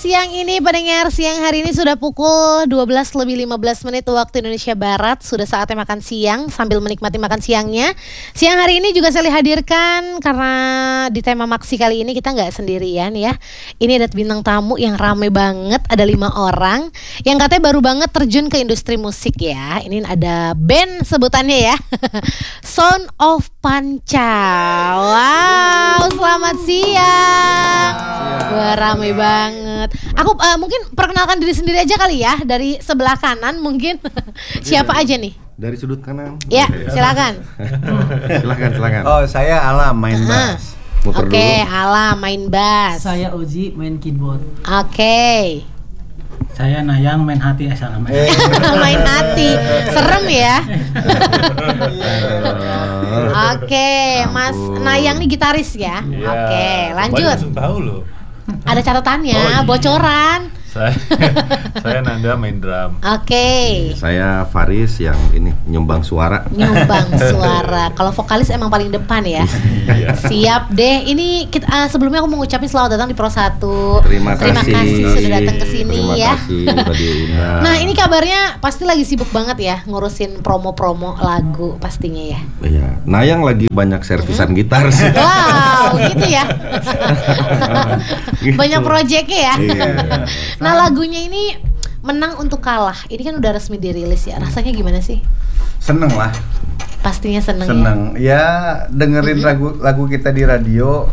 siang ini pendengar, siang hari ini sudah pukul 12:15 waktu Indonesia Barat. Sudah saatnya makan siang sambil menikmati makan siangnya. Siang hari ini juga saya hadirkan karena di tema Maksi kali ini kita nggak sendirian ya. Ini ada bintang tamu yang rame banget, ada 5 orang yang katanya baru banget terjun ke industri musik ya. Ini ada band sebutannya ya, Son of Panca. Wow, selamat siang. Wah, rame banget. Aku mungkin perkenalkan diri sendiri aja kali ya, dari sebelah kanan mungkin. Siapa aja nih? Dari sudut kanan. Ya, silakan. silakan. Oh, saya Alam main bass. Oke, Alam main bass. Saya Oji main keyboard. Oke. Saya Nayang main hati salam. Main hati. Serem ya. Oke, Mas Nayang nih gitaris ya. Oke, lanjut. Langsung tahu loh. Ada catatannya, bocoran. Saya Nanda main drum. Oke. Saya Faris yang ini nyumbang suara. Nyumbang suara. Kalau vokalis emang paling depan ya. Siap deh. Ini sebelumnya aku mau ngucapin selamat datang di Pro 1. Terima kasih sudah datang ke sini ya. Terima kasih udah Nah, ini kabarnya pasti lagi sibuk banget ya ngurusin promo-promo lagu pastinya ya. Iya, Nayang lagi banyak servisan gitar sih. Wow, gitu ya. Banyak proyeknya ya. Iya. Nah, lagunya ini Menang Untuk Kalah. Ini kan udah resmi dirilis ya. Rasanya gimana sih? Seneng lah. Pastinya seneng. Ya dengerin lagu kita di radio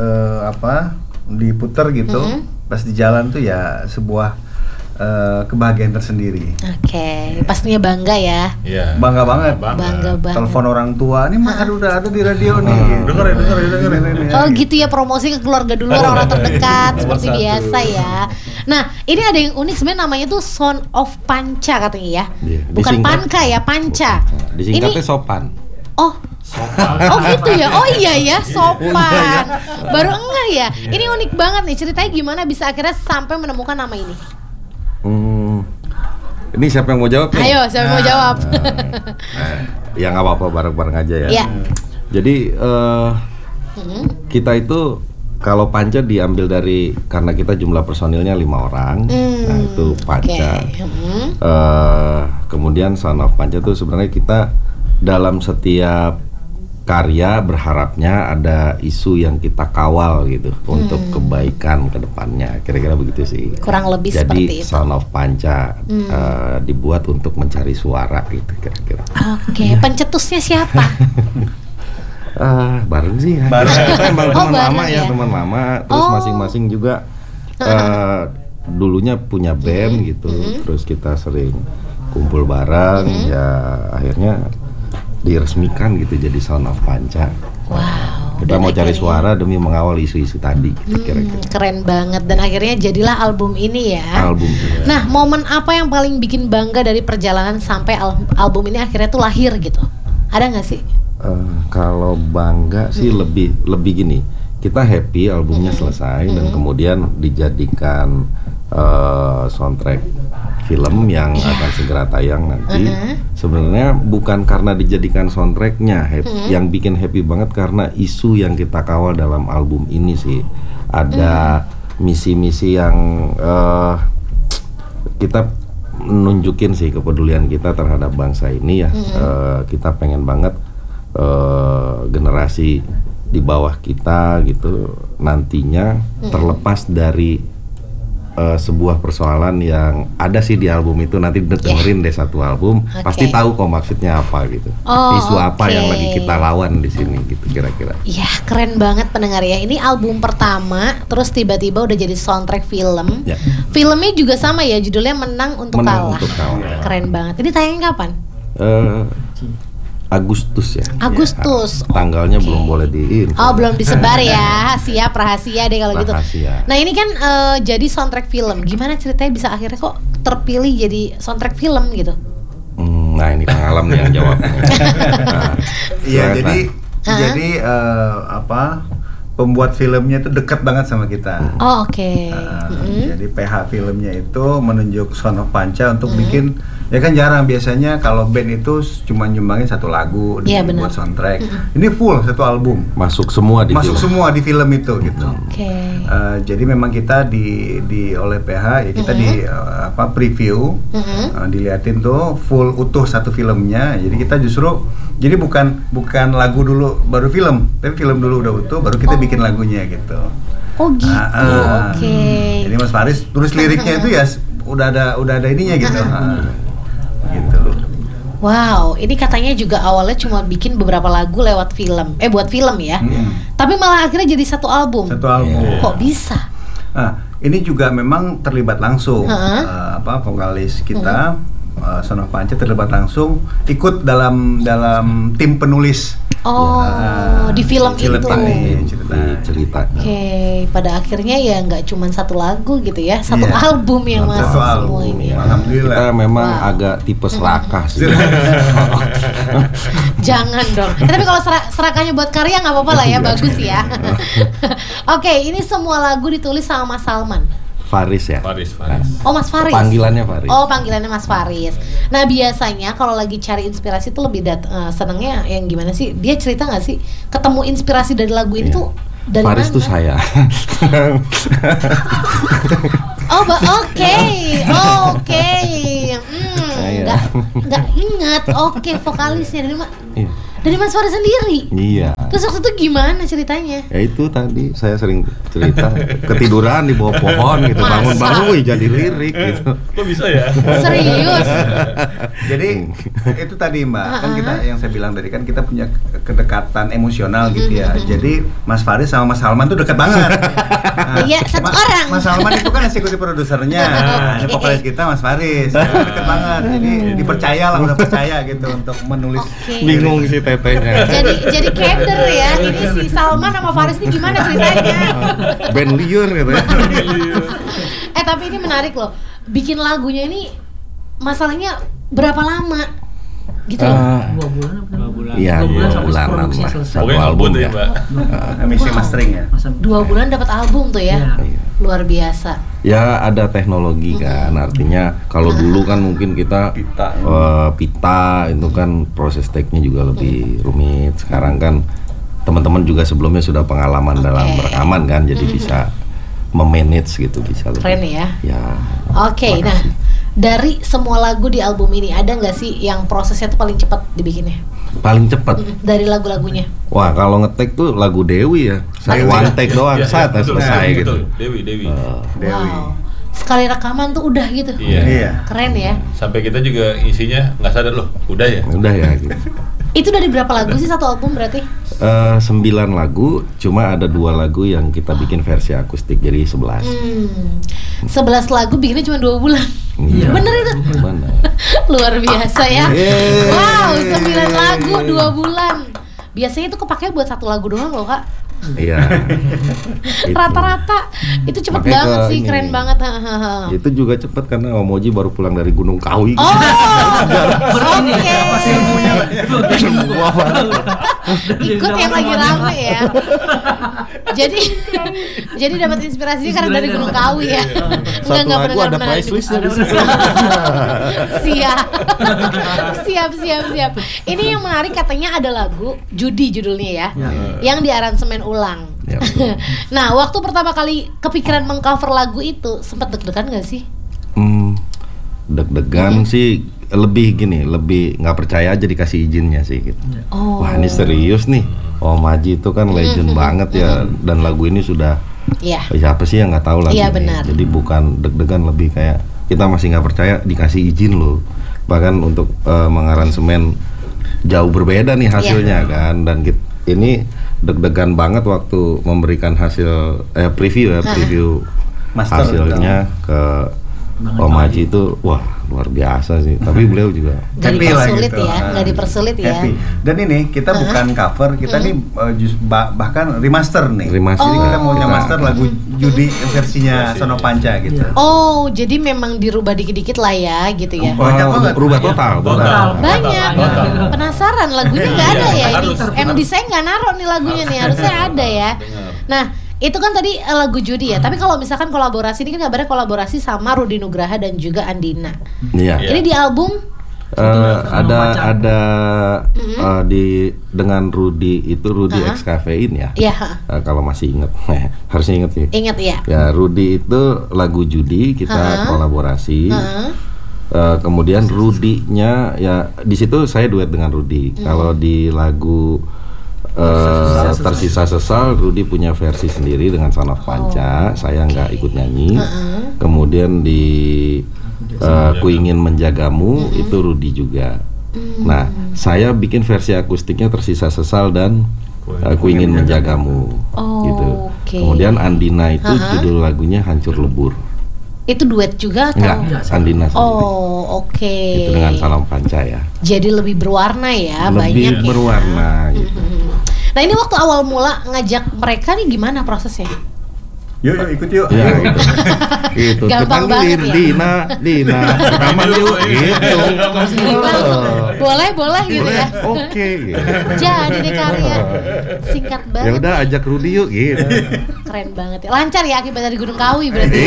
diputer gitu. Pas di jalan tuh ya sebuah kebahagiaan tersendiri. Oke, pastinya bangga ya. Iya. Bangga banget. Bangga banget. Telepon orang tua, nih mah udah ada di radio nih. Dengerin. Oh gitu ya, promosi ke keluarga dulu, orang-orang terdekat seperti biasa ya. Nah, ini ada yang unik sebenarnya, namanya tuh Son of Panca katanya ya. Iya, Bukan disingkat. Panca ya, Panca. Disingkatnya Ini sopan. oh gitu ya. Oh iya ya, sopan. Baru enggak ya. Ini unik banget nih. Ceritanya gimana bisa akhirnya sampai menemukan nama ini? Ini siapa yang mau jawab nih? Ayo, siapa yang mau jawab? Ya nggak apa-apa, bareng-bareng aja ya. Iya. Jadi kita itu kalau Panca diambil dari, karena kita jumlah personilnya 5 orang. Nah itu Panca. Kemudian Son of Panca itu sebenarnya kita dalam setiap karya berharapnya ada isu yang kita kawal gitu untuk kebaikan ke depannya, kira-kira begitu sih. Kurang lebih jadi, seperti itu. Son of Panca dibuat untuk mencari suara gitu kira-kira. Oke, pencetusnya siapa? Bareng sih ya. Kita emang teman lama ya, teman lama. Terus masing-masing juga dulunya punya band gitu. Terus kita sering kumpul bareng, ya akhirnya diresmikan gitu jadi Son of Panca. Wow. Kita mau cari suara demi mengawal isu-isu tadi gitu kira-kira. Keren banget, dan akhirnya jadilah album ini ya. Album. Nah, momen apa yang paling bikin bangga dari perjalanan sampai album ini akhirnya tuh lahir gitu? Ada nggak sih? Kalau bangga sih lebih gini. Kita happy albumnya selesai dan kemudian dijadikan soundtrack film yang akan segera tayang nanti. Sebenarnya bukan karena dijadikan soundtracknya yang bikin happy banget, karena isu yang kita kawal dalam album ini sih. Ada misi-misi yang kita nunjukin sih kepedulian kita terhadap bangsa ini ya. Kita pengen banget generasi di bawah kita gitu nantinya terlepas dari sebuah persoalan yang ada sih di album itu. Nanti dengerin deh satu album, pasti tahu kok maksudnya apa gitu. Isu apa yang lagi kita lawan di sini gitu kira-kira. Iya, keren banget pendengar ya. Ini album pertama, terus tiba-tiba udah jadi soundtrack film. Ya. Filmnya juga sama ya, judulnya Menang Untuk Menang Kalah. Untuk Kalah. Keren banget. Ini tayangnya kapan? Agustus ya. Agustus. Tanggalnya belum boleh di-info. Oh, belum disebar ya. Siap, rahasia deh kalau gitu. Rahasia. Nah, ini kan jadi soundtrack film. Gimana ceritanya bisa akhirnya kok terpilih jadi soundtrack film gitu? Nah, ini Kang Alam nih yang jawab. Iya, jadi pembuat filmnya itu dekat banget sama kita. Oh, oke. Jadi PH filmnya itu menunjuk Son of Panca untuk bikin, ya kan jarang biasanya kalau band itu cuma nyumbangin satu lagu Iya, buat benar. soundtrack. Ini full satu album. Masuk semua di Masuk film. semua di film itu gitu. Oke. Jadi memang kita di oleh PH ya kita di preview, diliatin tuh full utuh satu filmnya. Jadi kita justru jadi bukan lagu dulu baru film, tapi film dulu udah utuh baru kita bikin lagunya gitu. Oh gitu. Oke. Jadi Mas Faris tulis liriknya itu ya udah ada ininya gitu. Gitu. Wow, ini katanya juga awalnya cuma bikin beberapa lagu lewat film. Buat film ya. Tapi malah akhirnya jadi satu album. Satu album. Kok bisa? Nah, ini juga memang terlibat langsung vokalis kita Son of Panca terlibat langsung ikut dalam tim penulis. Di film itu. Ceritanya. Oke, pada akhirnya ya nggak cuma satu lagu gitu ya, satu album yang Satu masuk semua album, ini. ya. Alhamdulillah. Kita memang agak tipe serakah sih. Jangan dong. Tapi kalau serakahnya buat karya nggak apa-apa lah ya, bagus ya. Oke, ini semua lagu ditulis sama Mas Salman. Faris ya. Faris. Oh, Mas Faris. Panggilannya Faris. Oh, panggilannya Mas Faris. Nah, biasanya kalau lagi cari inspirasi tuh lebih senengnya yang gimana sih? Dia cerita nggak sih ketemu inspirasi dari lagu ini tuh dari Faris mana? tuh saya. Oh, oke. Saya. Nggak ingat. Oke, vokalisnya Iya. dari Mas Faris sendiri. Iya. Terus waktu itu gimana ceritanya? Ya itu tadi saya sering cerita ketiduran di bawah pohon gitu, Masa? bangun-bangun wih jadi lirik gitu. Kok bisa ya? Serius? Jadi itu tadi Mbak, kan kita yang saya bilang tadi kan kita punya kedekatan emosional gitu ya. Jadi Mas Faris sama Mas Salman tuh dekat banget. Iya, satu orang. Mas Salman itu kan eksekutif produsernya. Ini Oke. vokalis kita Mas Faris. Dekat banget. Jadi dipercaya lah, udah percaya gitu untuk menulis. Oke. Bingung si tetenya. Jadi keder ya. Ini si Salman sama Faris ini gimana ceritanya? Band liur gitu ya. Tapi ini menarik loh. Bikin lagunya ini masalahnya berapa lama? Gitu loh. 2 bulan apa? 2 bulan. Iya, 2 bulan 2 sampai bulanan produksinya lah. selesai. Satu Pokoknya album ngebut ya. Mbak. Mixing mastering ya. 2 bulan dapat album tuh ya. Iya. Luar biasa. Ya ada teknologi kan, artinya kalau dulu kan mungkin kita pita itu kan proses take-nya juga lebih rumit. Sekarang kan teman-teman juga sebelumnya sudah pengalaman dalam rekaman kan, jadi bisa memanage gitu, bisa lebih. Keren ya. Ya. Oke, nah dari semua lagu di album ini ada nggak sih yang prosesnya tuh paling cepat dibikinnya? Paling cepat. Dari lagu-lagunya. Wah, kalau ngetek tuh lagu Dewi ya. Saya one take doang, saat betul, selesai betul, gitu. Dewi. Dewi. Wow. Sekali rekaman tuh udah gitu. Iya. Keren ya. Sampai kita juga isinya nggak sadar loh, udah ya. Udah ya gitu. Itu dari berapa lagu sih satu album berarti? 9 lagu, cuma ada 2 lagu yang kita bikin versi akustik, jadi 11. 11 lagu bikinnya cuma 2 bulan. Iya. Bener itu? Bener. Luar biasa ya. Yeay. Wow, 9 lagu 2 bulan. Biasanya itu kepake buat 1 lagu doang loh, Kak. Iya. Itu. Rata-rata itu cepet Makanya banget ke sih, ini. keren banget. Itu juga cepet karena Om Oji baru pulang dari Gunung Kawi. Oh, oke. Ikut yang lagi rame ya. Jadi dapat inspirasinya karena dari Gunung Kawi ya. Satu lagu ada benar. price list. Siap. Ini yang menarik katanya ada lagu Judi judulnya ya. Yang diaransemen ulang. Ya, betul. Nah, waktu pertama kali kepikiran mengcover lagu itu sempat deg-degan gak sih? Deg-degan sih, lebih nggak percaya aja dikasih izinnya sih gitu. Oh. Wah, ini serius nih. Om Haji itu kan legend banget ya, dan lagu ini sudah Iya. siapa sih yang nggak tahu lagu Iya, ini. benar. Jadi bukan deg-degan, lebih kayak kita masih nggak percaya dikasih izin loh. Bahkan untuk mengaransemen jauh berbeda nih hasilnya kan, dan ini deg-degan banget waktu memberikan hasil preview Master hasilnya ke Om Haji itu, wah luar biasa sih. Tapi beliau juga Gak Happy lah dipersulit gitu. ya, gak dipersulit ya. Happy. Dan ini kita bukan cover, kita nih bahkan remaster nih. Remaster. Jadi kita mau Kita- master lagu Judi versinya Son of Panca gitu. Oh, jadi memang dirubah dikit-dikit lah ya, gitu ya. Banyak banget. Rubah total. Banyak. Total. Penasaran lagunya nggak ada ya ini. Harus. MD saya nggak naruh nih lagunya nih, harusnya ada ya. Nah, itu kan tadi lagu Judi ya. Tapi kalau misalkan kolaborasi ini kan kabarnya kolaborasi sama Rudy Nugraha dan juga Andina. Iya. Ini di album ada dengan Rudy itu Rudy X Kafein ya. Iya. Kalau masih ingat, harusnya ingat sih. Ingat ya. Ya Rudy itu lagu Judi kita kolaborasi. Kemudian Rudy-nya ya di situ saya duet dengan Rudy. Kalau di lagu Tersisa Sesal, Rudy punya versi sendiri dengan Son of Panca. Saya nggak ikut nyanyi. Kemudian di Ku Ingin Menjagamu itu Rudy juga. Nah, saya bikin versi akustiknya Tersisa Sesal dan Ku Ingin Menjagamu gitu. Kemudian Andina itu judul lagunya Hancur Lebur. Itu duet juga atau? Enggak, Andina sendiri. Itu dengan Salam Panca ya. Jadi lebih berwarna ya, Lebih banyak berwarna ya. gitu. Nah, ini waktu awal mula ngajak mereka nih gimana prosesnya? Yuk ikut yuk. Ya, itu Gampang banget ya? Dina, rekaman yuk gitu. Boleh gitu ya. Oke. Jadi deh karya singkat Ya banget. udah ajak Rudy yuk gitu. Keren banget ya. Lancar ya akibat dari Gunung Kawi berarti.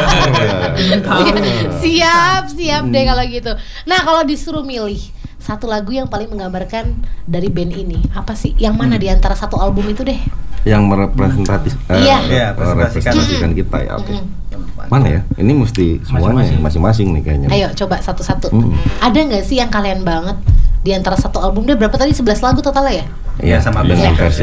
Siap deh kalau gitu. Nah, kalau disuruh milih satu lagu yang paling menggambarkan dari band ini, apa sih? Yang mana di antara satu album itu deh? Yang merepresentasikan kita ya. Oke. Mana ya? Ini mesti semuanya masing-masing nih kayaknya. Ayo coba satu-satu. Ada nggak sih yang kalian banget di antara satu album? Dia berapa tadi? 11 lagu totalnya ya? Iya, sama dengan versi